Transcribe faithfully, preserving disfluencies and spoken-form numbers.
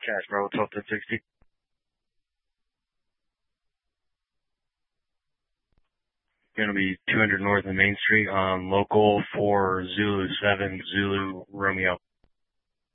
Cash Bravo twelve ten sixty. Going to be two hundred North of Main Street on local for Zulu seven Zulu Romeo.